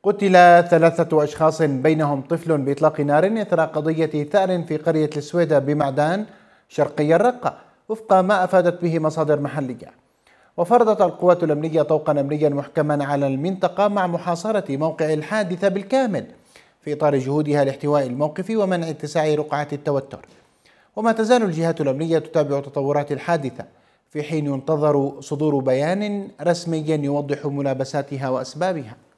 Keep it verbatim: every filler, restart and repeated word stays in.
قتل ثلاثة أشخاص بينهم طفل بإطلاق نار إثر قضية ثأر في قرية السويدة بمعدان شرقي الرقة، وفق ما أفادت به مصادر محلية. وفرضت القوات الأمنية طوقا أمنيا محكما على المنطقة مع محاصرة موقع الحادثة بالكامل في إطار جهودها لاحتواء الموقف ومنع اتساع رقعة التوتر. وما تزال الجهات الأمنية تتابع تطورات الحادثة، في حين ينتظر صدور بيان رسمي يوضح ملابساتها وأسبابها.